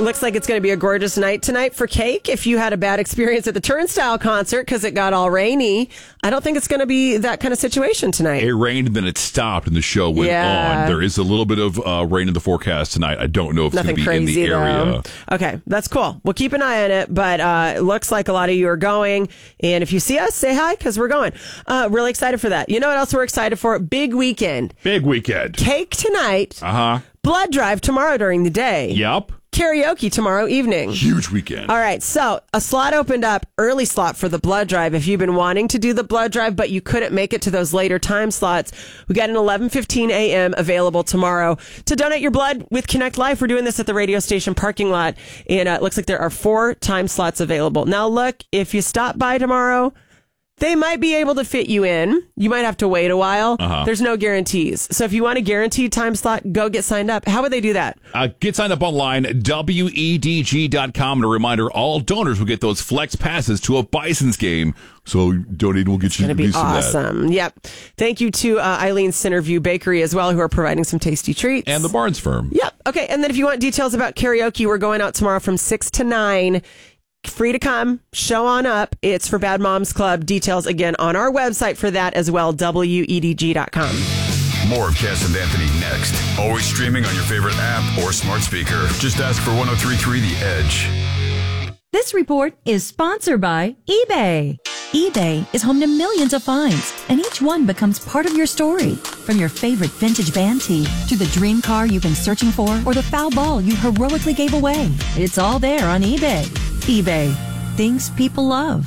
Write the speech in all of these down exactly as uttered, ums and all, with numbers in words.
looks like it's going to be a gorgeous night tonight for cake. If you had a bad experience at the Turnstile concert because it got all rainy, I don't think it's going to be that kind of situation tonight. It rained and then it stopped and the show went Yeah. on. There is a little bit of uh, rain in the forecast tonight. I don't know if Nothing it's going to be crazy, in the area. though. Okay, that's cool. We'll keep an eye on it, but uh, it looks like a lot of you are going. And if you see us, say hi because we're going. Uh, really excited for that. You know what else we're excited for? Big weekend. Big weekend. Cake tonight. Uh-huh. Blood drive tomorrow during the day. Yep. Karaoke tomorrow evening. Huge weekend. All right, so a slot opened up, early slot for the blood drive. If you've been wanting to do the blood drive, but you couldn't make it to those later time slots, we got an eleven fifteen a.m. available tomorrow to donate your blood with Connect Life. We're doing this at the radio station parking lot, and uh, it looks like there are four time slots available. Now, look, if you stop by tomorrow, they might be able to fit you in. You might have to wait a while. Uh-huh. There's no guarantees. So if you want a guaranteed time slot, go get signed up. How would they do that? Uh, get signed up online, W E D G dot com. And a reminder, all donors will get those flex passes to a Bison's game. So donating will get you It's going to be awesome. Yep. Thank you to uh, Eileen's Centerview Bakery as well, who are providing some tasty treats. And the Barnes Firm. Yep. Okay. And then if you want details about karaoke, we're going out tomorrow from six to nine. Free to come, show on up. It's for Bad Moms Club. Details again on our website for that as well, W E D G dot com. More of Cass and Anthony next. Always streaming on your favorite app or smart speaker. Just ask for one oh three point three The Edge. This report is sponsored by eBay. eBay is home to millions of finds, and each one becomes part of your story. From your favorite vintage band tee to the dream car you've been searching for or the foul ball you heroically gave away. It's all there on eBay. eBay. Things people love.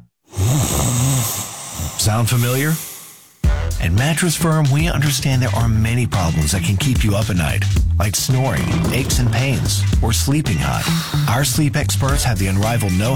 Sound familiar? At Mattress Firm, we understand there are many problems that can keep you up at night, like snoring, aches and pains, or sleeping hot. Our sleep experts have the unrivaled know